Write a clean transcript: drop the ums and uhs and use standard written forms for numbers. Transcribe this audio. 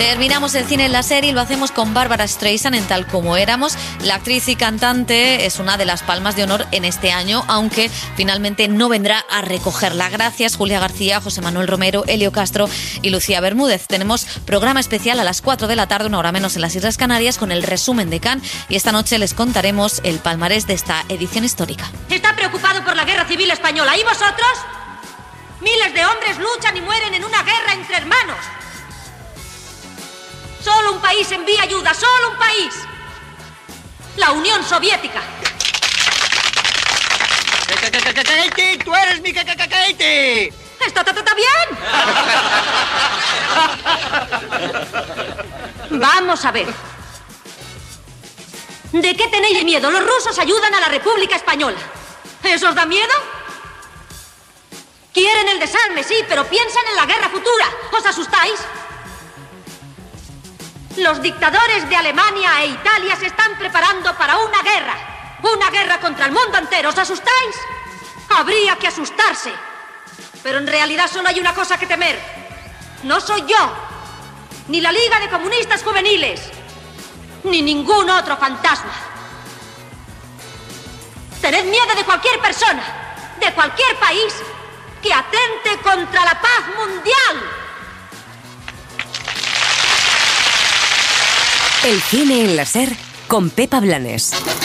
Terminamos el cine en la serie y lo hacemos con Bárbara Streisand en Tal como éramos. La actriz y cantante es una de las palmas de honor en este año, aunque finalmente no vendrá a recogerla. Gracias Julia García, José Manuel Romero, Elio Castro y Lucía Bermúdez. Tenemos programa especial a las 4 de la tarde, una hora menos en las Islas Canarias, con el resumen de Cannes, y esta noche les contaremos el palmarés de esta edición histórica. ¿Está preocupado por la guerra civil española? ¿Y vosotros? Miles de hombres luchan y mueren en una guerra entre hermanos. Solo un país envía ayuda, solo un país. La Unión Soviética. ¡Katie! ¡Tú eres mi Katie! ¿Está bien? Vamos a ver. ¿De qué tenéis miedo? Los rusos ayudan a la República Española. ¿Eso os da miedo? Quieren el desarme, sí, pero piensan en la guerra futura. ¿Os asustáis? Los dictadores de Alemania e Italia se están preparando para una guerra. Una guerra contra el mundo entero. ¿Os asustáis? Habría que asustarse. Pero en realidad solo hay una cosa que temer. No soy yo, ni la Liga de Comunistas Juveniles, ni ningún otro fantasma. Tened miedo de cualquier persona, de cualquier país que atente contra la paz mundial. El cine en la SER con Pepa Blanes.